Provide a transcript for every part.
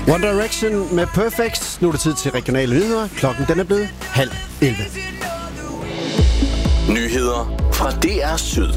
One Direction med Perfect. Nu er det tid til regionale nyheder. Klokken den er blevet 10:30. Nyheder fra DR Syd.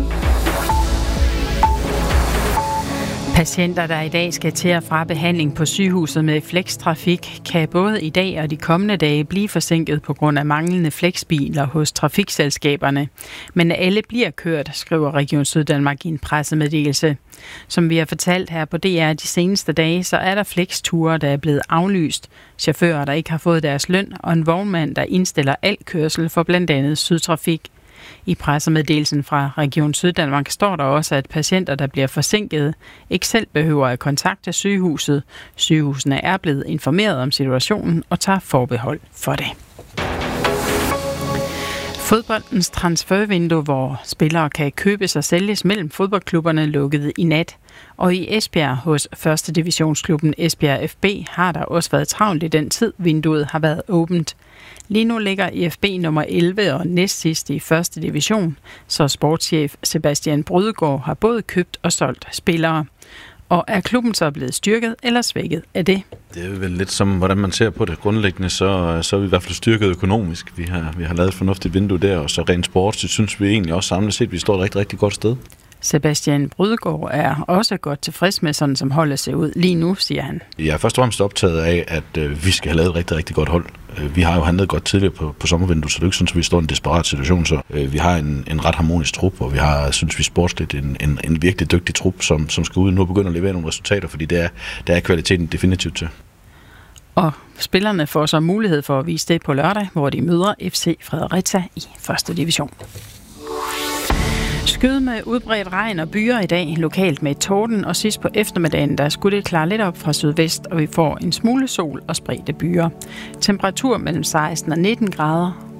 Patienter, der i dag skal til og fra behandling på sygehuset med flextrafik, kan både i dag og de kommende dage blive forsinket på grund af manglende flexbiler hos trafikselskaberne. Men alle bliver kørt, skriver Region Syddanmark i en pressemeddelelse. Som vi har fortalt her på DR de seneste dage, så er der flexture, der er blevet aflyst. Chauffører, der ikke har fået deres løn, og en vognmand, der indstiller al kørsel for blandt andet Sydtrafik. I pressemeddelelsen fra Region Syddanmark står der også, at patienter, der bliver forsinket, ikke selv behøver at kontakte sygehuset. Sygehusene er blevet informeret om situationen og tager forbehold for det. Fodboldens transfervindue, hvor spillere kan købes og sælges mellem fodboldklubberne, lukkede i nat. Og i Esbjerg hos 1. divisionsklubben Esbjerg FB har der også været travlt i den tid, vinduet har været åbent. Lige nu ligger FB nummer 11 og næstsidst i 1. division, så sportschef Sebastian Brydegaard har både købt og solgt spillere. Og er klubben så blevet styrket eller svækket af det? Det er vel lidt som, hvordan man ser på det. Grundlæggende, så er vi i hvert fald styrket økonomisk. Vi har lavet et fornuftigt vindue der, og så rent sportsligt synes vi egentlig også samlet set, at vi står et rigtig, rigtig godt sted. Sebastian Brydegaard er også godt tilfreds med, sådan som holdet ser ud lige nu, siger han. Jeg er først og fremmest optaget af, at vi skal have lavet et rigtig, rigtig godt hold. Vi har jo handlet godt tidligere på sommervinduet, så det er ikke sådan, at vi står i en desperat situation. Så vi har en ret harmonisk trup, og vi har, synes vi, sportsligt en virkelig dygtig trup, som skal ud nu og begynde at levere nogle resultater, fordi der er kvaliteten definitivt til. Og spillerne får så mulighed for at vise det på lørdag, hvor de møder FC Fredericia i 1. division. Skyd med udbredt regn og byer i dag, lokalt med torden, og sidst på eftermiddagen, der skulle det klare lidt op fra sydvest, og vi får en smule sol og spredte byer. Temperatur mellem 16 og 19 grader.